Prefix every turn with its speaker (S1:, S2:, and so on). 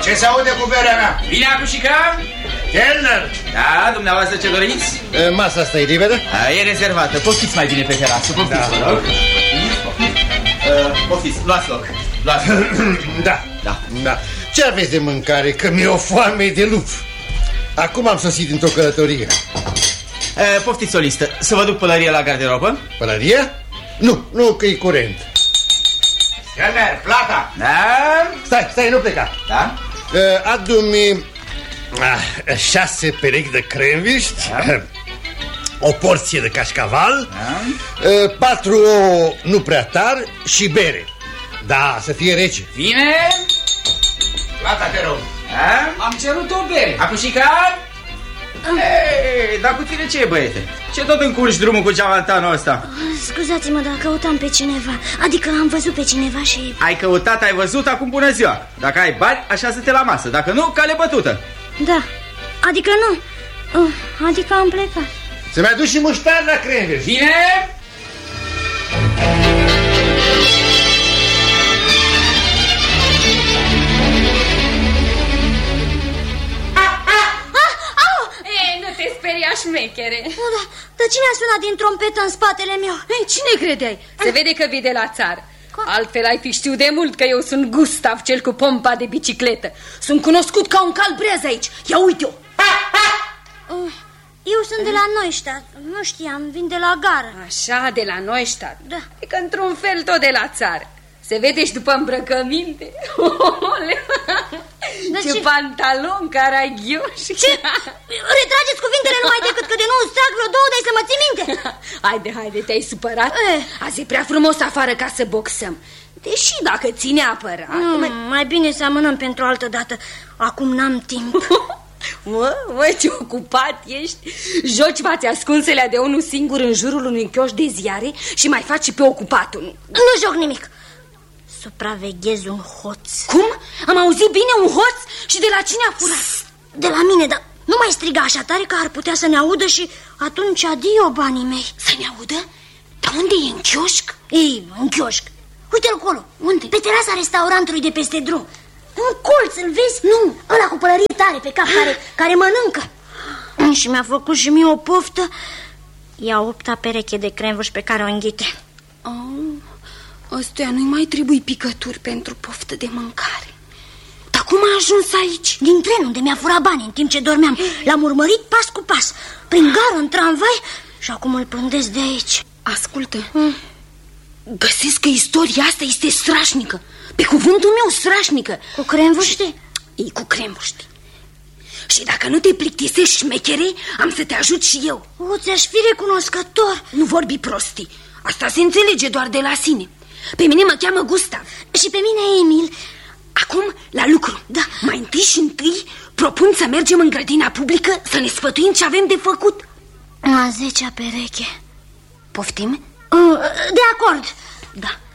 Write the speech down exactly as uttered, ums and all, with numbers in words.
S1: Ce se aude cu berea mea?
S2: Vine acușica?
S1: Kelner!
S2: Da, dumneavoastră ce doriți?
S3: E, masa asta e liberă?
S2: A, e rezervată, poftiți mai bine pe terasă, poftiți,
S3: da,
S2: vă rog. Poftiți, luați loc. Luați loc.
S3: Da, da, da. Ce aveți de mâncare? Că mi-e o foame de lup. Acum am sosit dintr-o călătorie.
S2: E, poftiți o listă, să vă duc pălărie la garderobă?
S3: Pălărie? Nu, nu, că e curent.
S1: Kelner, plata!
S2: Da?
S3: Stai, stai, nu pleca.
S2: Da?
S3: Uh, Adu-mi uh, șase perechi de cremviști, da. O porție de cașcaval, da. uh, patru ouă nu prea tari și bere. Da, să fie rece.
S2: Vine?
S1: Plata, te rog.
S2: Da?
S4: Am cerut o bere.
S2: Acușica? Ei, dar cu tine ce e, băiete? Ce tot încurci drumul cu geavantanul ăsta?
S5: Scuzați-mă, dar căutam pe cineva. Adică am văzut pe cineva și...
S2: Ai căutat, ai văzut, acum bună ziua. Dacă ai bani, așează-te la masă. Dacă nu, cale bătută.
S5: Da, adică nu. Adică am plecat.
S3: Se mai duci și muștar la cremviști.
S2: Vine?
S6: Șmechere.
S5: Da, da, dar cine a sunat din trompetă în spatele meu?
S6: Ei, cine credeai? Se vede că vii de la țară. Altfel ai fi știut de mult că eu sunt Gustav, cel cu pompa de bicicletă. Sunt cunoscut ca un cal breaz aici. Ia uite-o.
S5: Eu sunt de la Neustadt. Nu știam, vin de la gară.
S6: Așa, de la Neustadt.
S5: Da.
S6: E că într-un fel tot de la țară. Se vede și după îmbrăcăminte.
S5: Da,
S6: ce, ce pantalon caragioși.
S5: Ce? Retrageți cuvintele numai decât că de nu îți trag vreo două, dai să mă ții minte.
S6: Haide, haide, te-ai supărat?
S5: E.
S6: Azi e prea frumos afară ca să boxăm. Deși dacă ține apărat...
S5: Nu, mai... mai bine să amânăm pentru altă dată. Acum n-am timp.
S6: Mă, mă, ce ocupat ești. Joci fați ascunselea de unul singur în jurul unui chioș de ziare și mai faci și pe ocupatul.
S5: Nu joc nimic. Supraveghez un hoț.
S6: Cum? Am auzit bine, un hoț? Și de la cine a furat?
S5: De la mine, dar nu mai striga așa tare că ar putea să ne audă și atunci adio banii mei.
S6: Să ne audă? Dar unde e, în chioșc?
S5: Ei, în chioșc. Uite-l acolo.
S6: Unde?
S5: Pe terasa restaurantului de peste drum. Un colț, îl vezi? Nu, ăla cu pălărie tare pe cap, care, care mănâncă. Și mi-a făcut și mie o poftă. E a opta pereche de cremvuș pe care o înghite.
S6: Oh, ăstuia nu-i mai trebuie picături pentru poftă de mâncare. Dar cum a ajuns aici?
S5: Din tren unde mi-a furat bani în timp ce dormeam. L-am urmărit pas cu pas, prin gară, în tramvai, și acum îl pândesc de aici.
S6: Ascultă, hmm. Găsesc că istoria asta este strașnică. Pe cuvântul meu, strașnică.
S5: Cu cremvuști?
S6: Ei, cu cremvuști. Și dacă nu te plictisești, șmechere, am să te ajut și eu.
S5: O, ți-aș fi recunoscător.
S6: Nu vorbi prostii. Asta se înțelege doar de la sine. Pe mine mă cheamă Gustav.
S5: Și pe mine Emil.
S6: Acum, la lucru.
S5: Da.
S6: Mai întâi și întâi propun să mergem în grădina publică să ne sfătuim ce avem de făcut.
S5: A zecea pereche.
S6: Poftim?
S5: De acord.
S6: Da.